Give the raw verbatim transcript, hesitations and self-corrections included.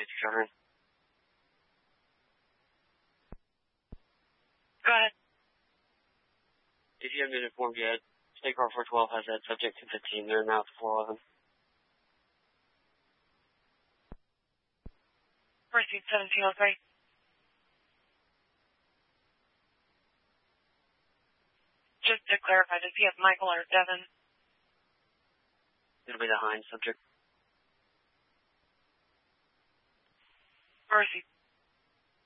ninety-two Children. Go ahead. If you haven't been informed yet, State Car four twelve has that subject two fifteen. They're now at the four eleven. Proceed seventeen oh three. Just to clarify, does he have Michael or Devin? It'll be the Hines subject. Proceed.